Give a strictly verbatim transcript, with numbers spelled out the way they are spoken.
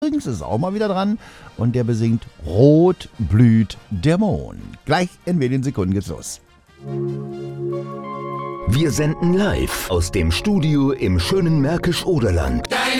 Übrigens ist auch mal wieder dran und der besingt Rot blüht der Mohn. Gleich in wenigen Sekunden geht's los. Wir senden live aus dem Studio im schönen Märkisch-Oderland.